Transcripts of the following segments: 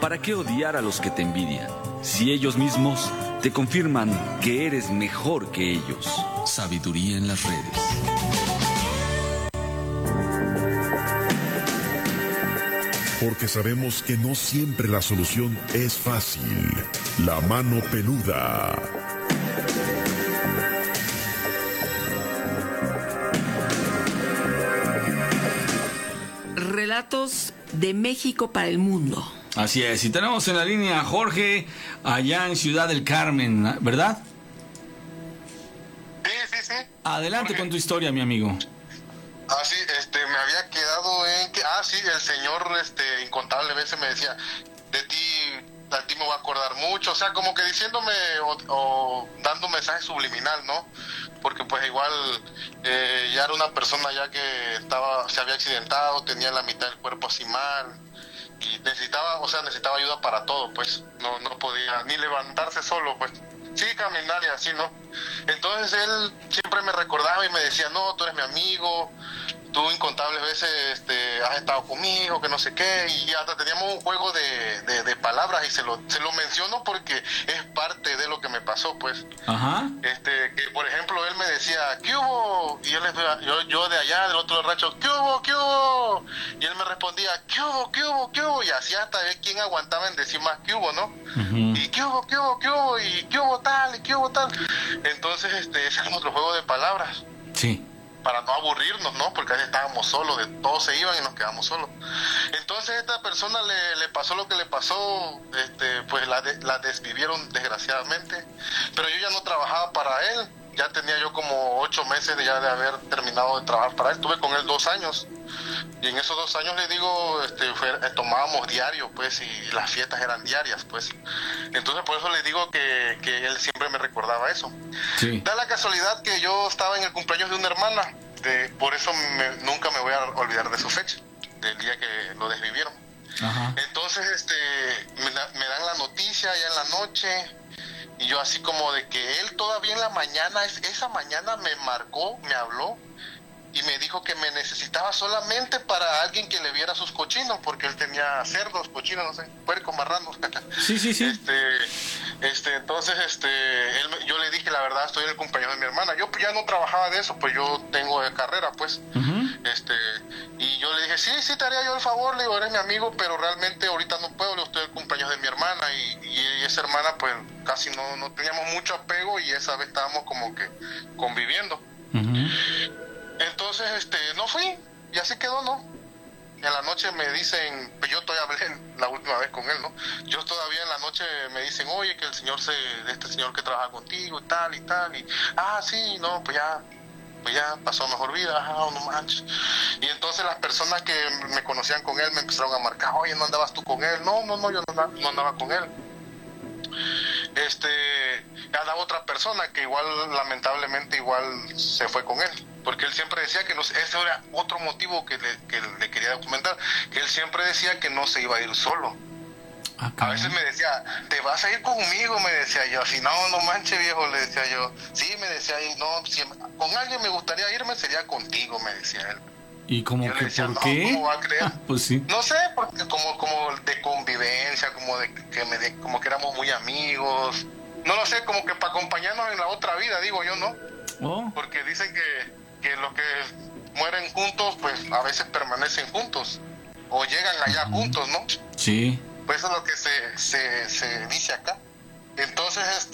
¿Para qué odiar a los que te envidian? Si ellos mismos te confirman que eres mejor que ellos. Sabiduría en las redes. Porque sabemos que no siempre la solución es fácil. La mano peluda. Relatos de México para el mundo. Así es, y tenemos en la línea a Jorge, allá en Ciudad del Carmen, ¿verdad? Sí. Adelante Jorge, con tu historia, mi amigo. sí, me había quedado en que, sí, el señor, incontables veces me decía, de ti me voy a acordar mucho, o sea, como que diciéndome o dando un mensaje subliminal, ¿no? Porque pues igual ya era una persona ya que se había accidentado, tenía la mitad del cuerpo así mal, y necesitaba ayuda para todo, pues, no podía ni levantarse solo, pues, sí, caminar y así, ¿no? Entonces él siempre me recordaba y me decía, no, tú eres mi amigo, tú incontables veces has estado conmigo, que no sé qué, y hasta teníamos un juego de palabras y se lo menciono porque es parte de lo que me pasó, pues. Ajá. Que por ejemplo él me decía, ¿qué hubo? Y yo de allá, del otro rancho, ¿qué hubo? ¿Qué hubo? Y él me respondía, ¿qué hubo? ¿Qué hubo? ¿Qué hubo? Y así hasta ver quién aguantaba en decir más, ¿qué hubo? ¿No? Uh-huh. Y ¿qué hubo? ¿Qué hubo? ¿Qué hubo? Y ¿qué hubo tal? ¿Y qué hubo tal? Entonces ese es otro juego de palabras. Sí. Para no aburrirnos, ¿no? Porque ahí estábamos solos, todos se iban y nos quedamos solos. Entonces a esta persona le pasó lo que le pasó, pues la desvivieron desgraciadamente, pero yo ya no trabajaba para él, ya tenía yo como 8 meses de haber terminado de trabajar para él, estuve con él 2 años, y en esos 2 años le digo, tomábamos diario, pues, y las fiestas eran diarias, pues, entonces por eso le digo que él siempre me recordaba eso. Sí. Da la casualidad que yo estaba en el cumpleaños de una hermana, por eso nunca me voy a olvidar de su fecha, del día que lo desvivieron. Ajá. Entonces me dan la noticia ya en la noche, y yo así como de que él todavía en la mañana, esa mañana me marcó, me habló y me dijo que me necesitaba solamente para alguien que le viera sus cochinos, porque él tenía cerdos, cochinos, no sé, puercos, marranos. Sí. Entonces yo le dije, la verdad, estoy en el cumpleaños de mi hermana. Yo pues ya no trabajaba de eso, pues yo tengo de carrera, pues. Uh-huh. Y yo le dije, sí, te haría yo el favor, le digo, eres mi amigo, pero realmente ahorita no puedo, le estoy en el cumpleaños de mi hermana, y esa hermana pues casi no teníamos mucho apego, y esa vez estábamos como que conviviendo. Uh-huh. Entonces no fui, y así quedó, ¿no? En la noche me dicen, pues yo todavía hablé la última vez con él, ¿no? Yo todavía en la noche me dicen, oye, que el señor este señor que trabaja contigo y tal, y sí, no, pues ya pasó mejor vida, no manches. Y entonces las personas que me conocían con él me empezaron a marcar, oye, ¿no andabas tú con él? No, yo no andaba con él. Andaba otra persona que lamentablemente se fue con él, porque él siempre decía que ese era otro motivo que le quería documentar, que él siempre decía que no se iba a ir solo. A veces me decía, ¿te vas a ir conmigo? Me decía yo, así, no manches, viejo, le decía yo. Sí, me decía, no, si con alguien me gustaría irme, sería contigo, me decía él. ¿Y como que decía, por qué? ¿Cómo va a creer? Pues sí. No sé, porque como de convivencia, como que éramos muy amigos. No lo sé, como que para acompañarnos en la otra vida, digo yo, ¿no? Oh. Porque dicen que los que mueren juntos, pues a veces permanecen juntos. O llegan allá juntos, ¿no? Sí. Pues eso es lo que se dice acá. Entonces,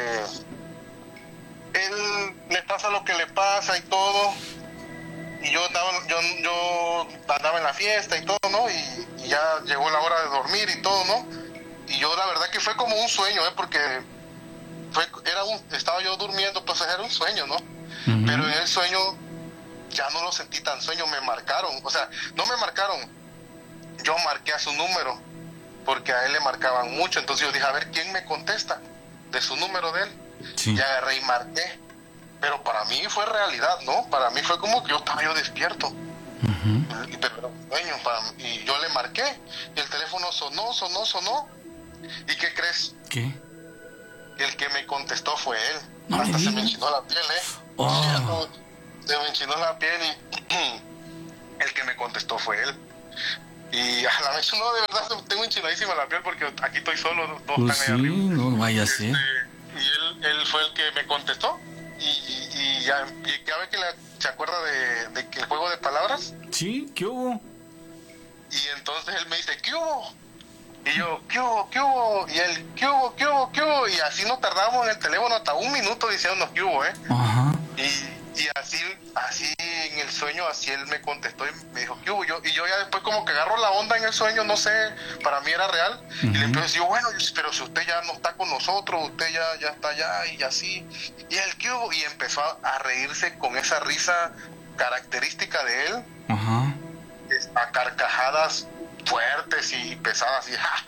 él le pasa lo que le pasa y todo. Y yo andaba en la fiesta y todo, ¿no? Y ya llegó la hora de dormir y todo, ¿no? Y yo la verdad que fue como un sueño, porque estaba yo durmiendo, pues era un sueño, ¿no? Uh-huh. Pero en el sueño ya no lo sentí tan sueño, me marcaron, o sea, no me marcaron, yo marqué a su número, porque a él le marcaban mucho, entonces yo dije, a ver, ¿quién me contesta de su número de él? Sí. Y agarré y marqué, pero para mí fue realidad, ¿no? Para mí fue como que yo estaba despierto, uh-huh. Pero era un sueño, y yo le marqué, y el teléfono sonó, ¿y qué crees? ¿Qué? El que me contestó fue él. No, hasta se me enchinó la piel, Oh. Se me enchinó la piel y el que me contestó fue él. Y a la vez no, de verdad tengo enchinadísima la piel porque aquí estoy solo, todos Pues están ahí sí, arriba. no vaya a ser. Y él fue el que me contestó. Y ya ve que se acuerda de que el juego de palabras. Sí, ¿qué hubo? Y entonces él me dice, ¿qué hubo? Y yo, ¿qué hubo? ¿Qué hubo? Y él, ¿qué hubo? ¿Qué hubo? ¿Qué hubo? Y así nos tardamos en el teléfono hasta 1 minuto diciéndonos qué hubo, Ajá. Y así en el sueño, así él me contestó y me dijo, ¿qué hubo? Y yo ya después como que agarro la onda en el sueño, no sé, para mí era real. Y le empiezo a decir, bueno, pero si usted ya no está con nosotros, usted ya está allá y así. Y él, ¿qué hubo? Y empezó a reírse con esa risa característica de él. Ajá. A carcajadas fuertes y pesadas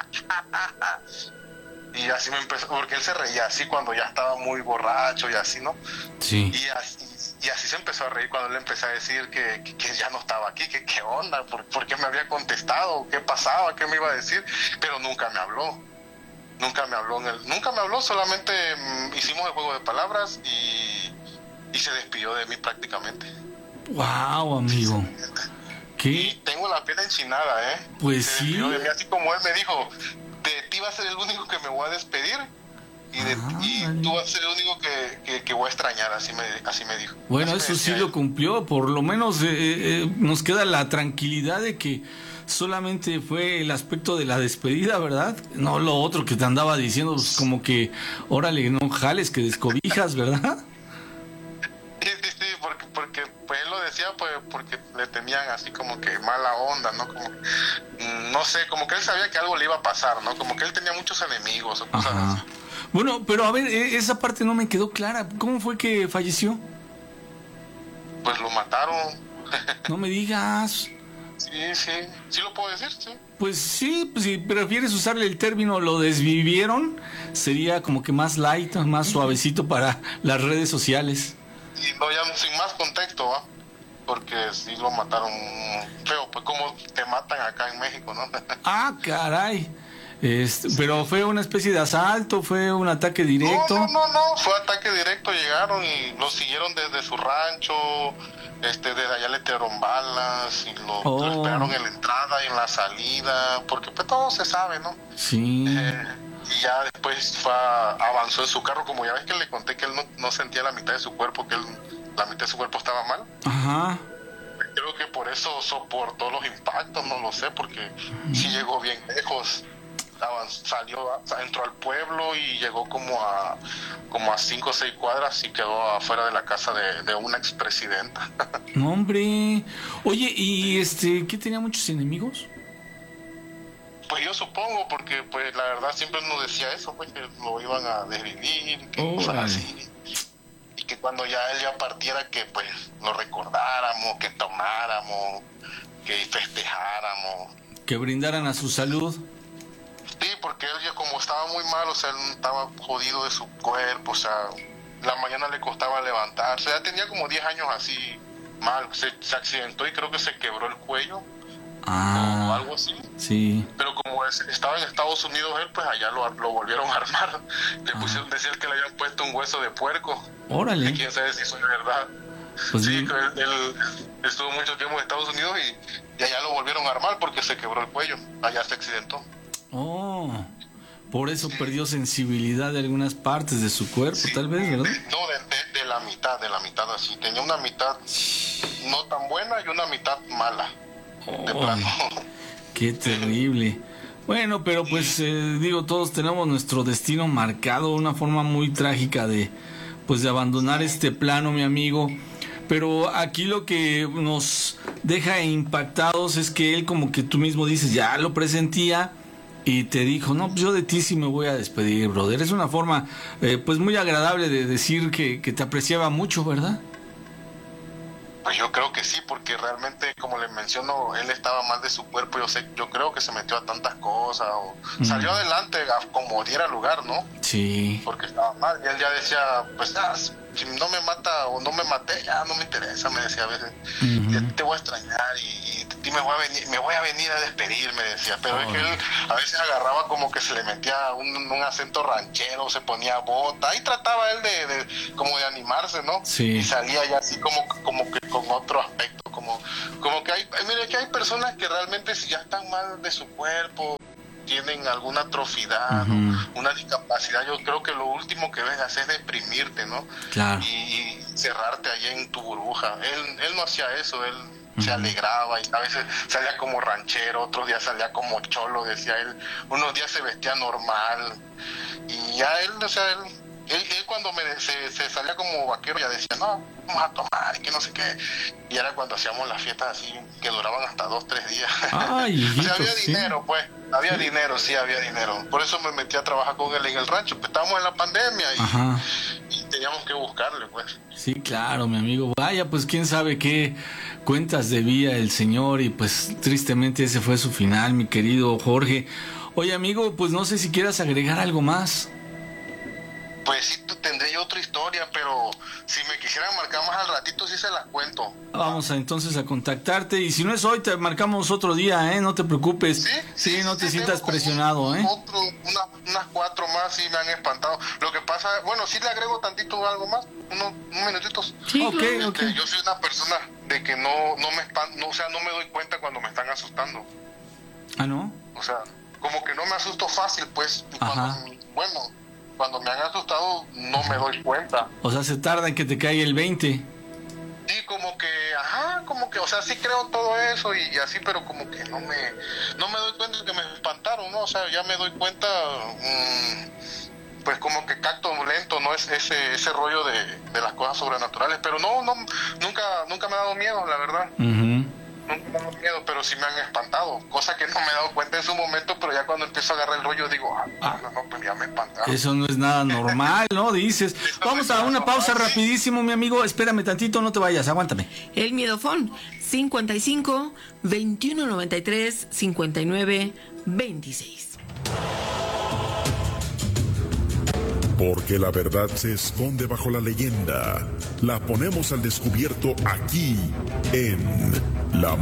y así me empezó, porque él se reía así cuando ya estaba muy borracho y así, ¿no? Sí. Y así se empezó a reír cuando le empecé a decir que ya no estaba aquí, que qué onda, por qué me había contestado, qué pasaba, qué me iba a decir, pero nunca me habló, nunca me habló, solamente hicimos el juego de palabras y se despidió de mí prácticamente. Wow, amigo. ¿Qué? Tengo la piel enchinada, Pues se sí. despidió de mí, así como él me dijo, de ti va a ser el único que me voy a despedir y tú vas a ser el único que voy a extrañar, así me dijo. Bueno, Así eso me sí decía lo él. cumplió, por lo menos nos queda la tranquilidad de que solamente fue el aspecto de la despedida, ¿verdad? No lo otro que te andaba diciendo, pues, como que, órale, no jales, que descobijas, ¿verdad? Sí, porque pues él lo decía pues porque le tenían así como que mala onda, ¿no? Como, no sé, como que él sabía que algo le iba a pasar, ¿no? Como que él tenía muchos enemigos o cosas Ajá. así. Bueno, pero a ver, esa parte no me quedó clara. ¿Cómo fue que falleció? Pues lo mataron. No me digas. Sí lo puedo decir, sí. Pues sí, pues si prefieres usarle el término lo desvivieron, sería como que más light, más suavecito para las redes sociales. Y no, ya sin más contexto, ¿va? Porque sí lo mataron feo, pues como te matan acá en México, ¿no? Ah, caray. Pero fue una especie de asalto, fue un ataque directo. No, fue ataque directo, llegaron y lo siguieron desde su rancho, desde allá le tiraron balas y lo esperaron en la entrada y en la salida, porque pues todo se sabe, ¿no? Sí. Y ya después avanzó en su carro, como ya ves que le conté que él no sentía la mitad de su cuerpo, que la mitad de su cuerpo estaba mal. Ajá. Creo que por eso soportó los impactos, no lo sé, porque sí llegó bien lejos. Entró al pueblo y llegó como a 5 o 6 cuadras y quedó afuera de la casa de una expresidenta. No, hombre. Oye, ¿y qué tenía muchos enemigos? Pues yo supongo, porque pues la verdad siempre nos decía eso, pues que lo iban a desvivir, que cosas así. Y que cuando ya él ya partiera, que pues lo recordáramos, que tomáramos, que festejáramos. Que brindaran a su salud. Sí, porque él ya como estaba muy mal, o sea, él estaba jodido de su cuerpo, o sea, la mañana le costaba levantarse, ya tenía como 10 años así mal, se accidentó y creo que se quebró el cuello o algo así. Sí. Pero como estaba en Estados Unidos él, pues allá lo volvieron a armar, le pusieron, decir que le habían puesto un hueso de puerco. Órale. Y quién sabe si eso es verdad. Pues sí, él estuvo mucho tiempo en Estados Unidos y allá lo volvieron a armar porque se quebró el cuello, allá se accidentó. Oh, por eso perdió sensibilidad de algunas partes de su cuerpo, tal vez, ¿verdad? No, de la mitad así. Tenía una mitad no tan buena y una mitad mala. De plano. Qué terrible. Bueno, pero pues digo, todos tenemos nuestro destino marcado, una forma muy trágica de abandonar este plano, mi amigo. Pero aquí lo que nos deja impactados es que él, como que tú mismo dices, ya lo presentía. Y te dijo, no, pues yo de ti sí me voy a despedir, brother. Es una forma, pues muy agradable de decir que te apreciaba mucho, ¿verdad? Pues yo creo que sí, porque realmente, como le menciono, él estaba mal de su cuerpo. Yo creo que se metió a tantas cosas. Salió adelante como diera lugar, ¿no? Sí. Porque estaba mal. Y él ya decía, pues si no me mata o no me maté, ya no me interesa, me decía a veces. Ya te voy a extrañar y me voy a venir a despedir, me decía. Pero es que él a veces agarraba como que se le metía un acento ranchero, se ponía bota y trataba él de como de animarse, ¿no? Sí. Y salía ya así como que con otro aspecto, como que mire que hay personas que realmente si ya están mal de su cuerpo, tienen alguna atrocidad, ¿no? Una discapacidad, yo creo que lo último que ves es deprimirte, ¿no? Claro. Y cerrarte allí en tu burbuja. Él no hacía eso, él se alegraba y a veces salía como ranchero, otros días salía como cholo, decía él, unos días se vestía normal y ya él, o sea, él cuando se salía como vaquero ya decía, no, vamos a tomar y que no sé qué, y era cuando hacíamos las fiestas así que duraban hasta 2-3 días. Ay, o sea, había sí. dinero, pues, había dinero, por eso me metí a trabajar con él en el rancho, pues estábamos en la pandemia y teníamos que buscarle, pues. Sí, claro, mi amigo. Vaya, pues quién sabe qué cuentas debía el señor y pues tristemente ese fue su final, mi querido Jorge. Oye, amigo, pues no sé si quieras agregar algo más. Pues sí, tendré yo otra historia, pero si me quisieran marcar más al ratito sí se las cuento. Vamos entonces a contactarte y si no es hoy te marcamos otro día, no te preocupes. Sí, no te sientas presionado, unas 4 más sí me han espantado. Lo que pasa, bueno, sí le agrego tantito algo más, unos minutitos. Sí, Okay. Yo soy una persona de que no me espanto, o sea, no me doy cuenta cuando me están asustando. Ah, ¿no? O sea, como que no me asusto fácil, pues. Y cuando me han asustado no me doy cuenta. O sea, se tarda en que te caiga el 20. Sí, como que, o sea, sí creo en todo eso y así, pero como que no me doy cuenta de que me espantaron, ¿no? O sea, ya me doy cuenta, pues como que capto lento, ¿no? Es ese rollo de las cosas sobrenaturales, pero nunca me ha dado miedo, la verdad. Nunca me ha dado miedo, pero sí me han espantado, cosa que no me he dado cuenta en su momento, pero ya cuando empiezo a agarrar el rollo digo, pues ya me espantaron. Eso no es nada normal, ¿no? Dices. Vamos a una pausa rapidísimo, mi amigo. Espérame tantito, no te vayas, aguántame. El miedofón 55 21 93 59 26. Porque la verdad se esconde bajo la leyenda. La ponemos al descubierto aquí en La